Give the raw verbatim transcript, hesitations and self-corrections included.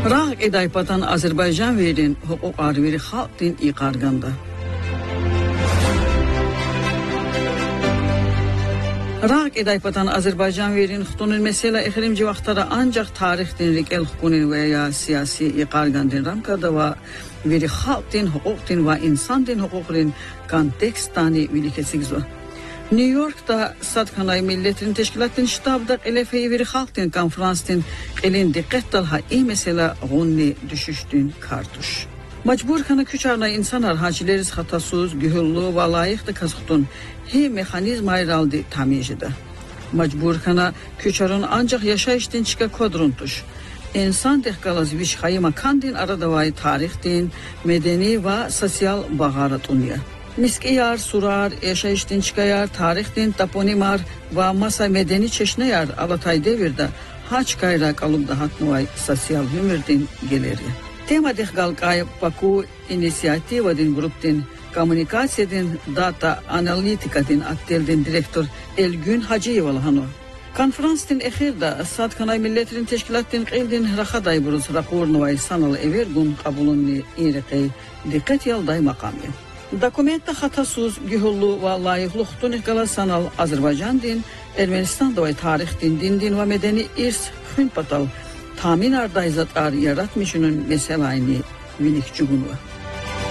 Raq edaypatan Azərbaycan verin hüquq arveri xalqdin iqarganda. Raq edaypatan Azərbaycan verin xtunun mesela exirimci vaxtlara ancaq tarixdin rikel hüququn veya siyasi iqargandin ramkada və veri xalqdin hüquqdin və insandin hüquqdin kontekstani viliketsigizva. New York'ta Sadkanay Milletinin Teşkilatın ştabda elefeyi veri xalqdin konferansdin elin dikkat dalha iyi mesela ğunni düşüşdün kartuş. Macbur kana küçarna insanlar hacileriz hatasuz, gühüllü ve layıqdı kazıqtun he mekanizm ayraldı tamijida. Macbur kana küçarın ancak yaşayışdin çıka kodruntuş. İnsan dehkalaz viş hayıma kandin aradavayı tarixdin, medeni ve sosyal bağarat unya. Miskiyar, surar, yaşayışdin çıkayar, tarixdin taponimar ve masa medeni çeşneyar alatay devirde haç kayra kalubda hatnuvay sosyal hümürdin geleri. Tema dehgalkay Baku inisiyativadin gruptin kommunikasiyadin data analitikadin atteldin direktör Elgün Hacıyevalı hanu. Konferansdin exirda Sadkanay Milletinin Teşkilattin qeldin raxaday buruz rapornuvay sanal evergun qabulunni iriqey dikkat yalday maqami. Dokumenta hatasuz, gühüllü ve layıqlı xutun iqala sanal Azerbaycan din, Ermenistan davay tarix din, din din ve medeni irs xün patal tamin ardayzat ar yaratmışının meselayni vilik cugunu.